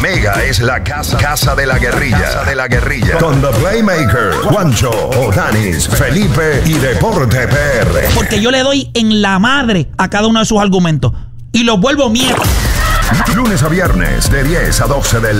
Mega es la casa de la guerrilla. Con The Playmaker, Juancho, Odanis, Felipe y Deporte PR. Porque yo le doy en la madre a cada uno de sus argumentos y los vuelvo mierda. Lunes a viernes de 10 a 12 del